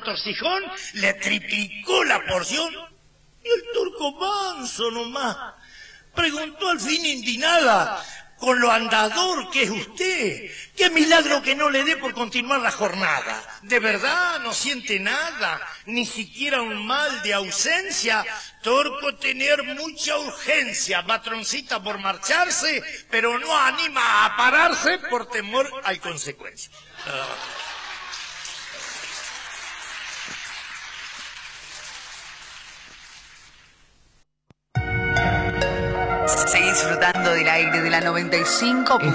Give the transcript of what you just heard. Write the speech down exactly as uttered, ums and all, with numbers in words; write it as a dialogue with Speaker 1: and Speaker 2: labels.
Speaker 1: retorcijón le triplicó la porción y el turco manso nomás preguntó al fin indignada, con lo andador que es usted, qué milagro que no le dé por continuar la jornada. ¿De verdad no siente nada, ni siquiera un mal de ausencia? Turco tener mucha urgencia, patroncita por marcharse, pero no anima a pararse por temor a consecuencias.
Speaker 2: Seguí disfrutando del aire de la noventa y cinco.